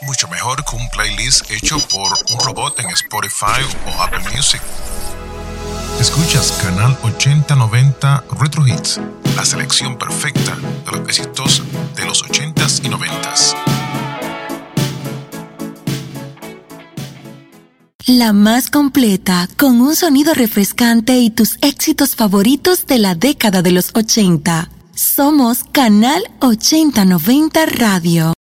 mucho mejor que un playlist hecho por un robot en Spotify o Apple Music. Escuchas Canal 8090 Retro Hits, la selección perfecta de los éxitos de los 80s y 90s. La más completa, con un sonido refrescante y tus éxitos favoritos de la década de los 80. Somos Canal 8090 Radio.